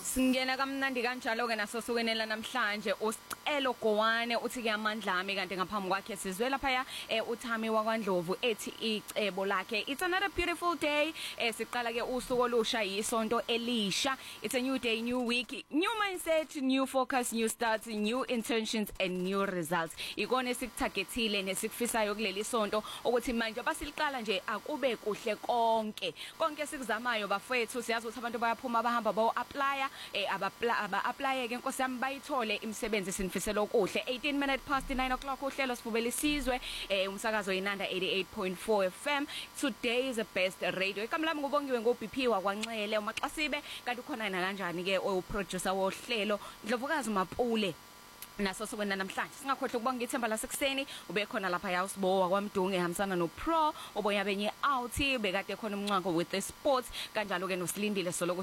Singena kamnandi kanjalo ke naso sukenela namhlanje uSicelo Gowane uthi ke amandlami kanti ngaphambi kwakhe sizwe lapha uThami wakwaNdlovu ethi icebo lakhe. It's another beautiful day. Siqala ke usuku olusha yisonto elisha. It's a new day, new week, new mindset, new focus, new starts, new intentions and new results. Ikone sikutagethile nesikufisayo kuleli sonto ukuthi manje basiliqala nje akube kuhle konke sikuzamayo bafethu. Siyazi ukuthi abantu bayaphuma bahamba bayo apply aba-apply ke Nkosi yami bayithole imisebenzi sinifisela okuhle. 18 minutes past 9 o'clock uhlelo sivubela isizwe umsakazo yinanda 88.4 FM. Today is the best radio. Igama lami ngubongiwe ngoBP wakwaNxele uMaxasibe kanti ukhona na kanjani ke uproducer wohlelo Ndlovukazi Mapule. Naso sokwena namhlanje singakhohle ukubonga ithemba lasekuseni ube khona lapha ya uSibowa kwaMdungu ehambisana noPro oboya benye out bekade khona umncwako with the sports kanjalo ke nosilindile soloko